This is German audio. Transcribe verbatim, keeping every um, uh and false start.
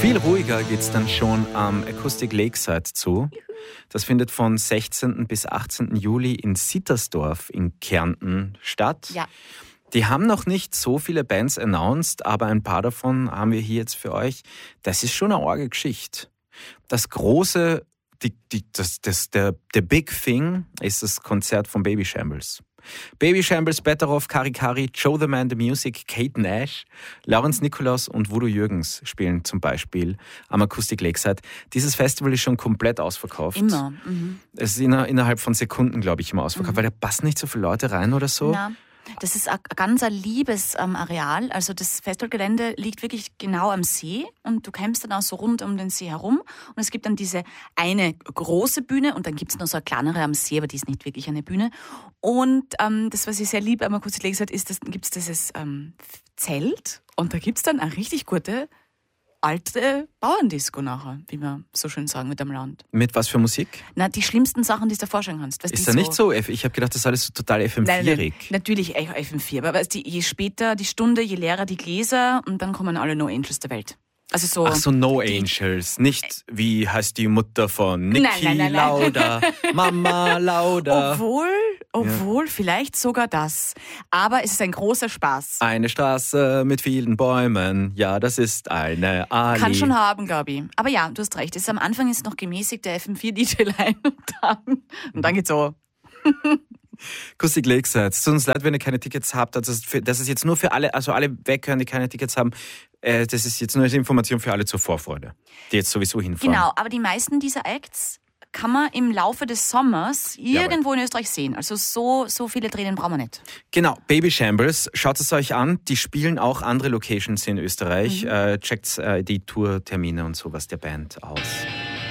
Viel ruhiger geht es dann schon am Acoustic Lakeside zu. Das findet von sechzehnten bis achtzehnten Juli in Sittersdorf in Kärnten statt. Ja. Die haben noch nicht so viele Bands announced, aber ein paar davon haben wir hier jetzt für euch. Das ist schon eine arge Geschichte. Das große, die, die, das, das, der, der Big Thing ist das Konzert von Baby Shambles. Baby Shambles, Betteroff, Kari Kari, Joe the Man the Music, Kate Nash, Lawrence Nikolaus und Voodoo Jürgens spielen zum Beispiel am Acoustic Lakeside. Dieses Festival ist schon komplett ausverkauft. Immer. Mhm. Es ist inner, innerhalb von Sekunden, glaube ich, immer ausverkauft, mhm. weil da passen nicht so viele Leute rein oder so. Na. Das ist ein ganz ein liebes ähm, Areal. Also das Festivalgelände liegt wirklich genau am See und du kämpfst dann auch so rund um den See herum. Und es gibt dann diese eine große Bühne und dann gibt es noch so eine kleinere am See, aber die ist nicht wirklich eine Bühne. Und ähm, das, was ich sehr liebe am Acoustic Lakeside, ist, dass gibt es dieses ähm, Zelt und da gibt es dann eine richtig gute alte Bauerndisco nachher, wie wir so schön sagen mit dem Land. Mit was für Musik? Na, die schlimmsten Sachen, die du dir vorstellen kannst. Weißt, ist das so nicht so? Ich habe gedacht, das ist alles so total F M vier-ig. Nein, nein, natürlich F M vier, aber weißt, die, je später die Stunde, je leerer die Gläser und dann kommen alle No Angels der Welt. Also so, Ach so, No die, Angels. Nicht wie heißt die Mutter von Niki nein, nein, nein, nein. Lauda, Mama Lauda. Obwohl, obwohl, ja. vielleicht sogar das. Aber es ist ein großer Spaß. Eine Straße mit vielen Bäumen, ja, das ist eine Allee. Kann schon haben, glaube ich. Aber ja, du hast recht. Es ist, am Anfang ist noch gemäßigt der F M vier D J-Line und dann, und dann geht's so. Acoustic Lakeside. Es tut uns leid, wenn ihr keine Tickets habt. Das ist, für, das ist jetzt nur für alle, also alle weghören, die keine Tickets haben. Äh, das ist jetzt nur eine Information für alle zur Vorfreude, die jetzt sowieso hinfahren. Genau, aber die meisten dieser Acts kann man im Laufe des Sommers irgendwo Jawohl. in Österreich sehen. Also so, so viele Tränen brauchen wir nicht. Genau, Baby Shambles, schaut es euch an. Die spielen auch andere Locations in Österreich. Mhm. Äh, checkt äh, die Tourtermine und sowas der Band aus.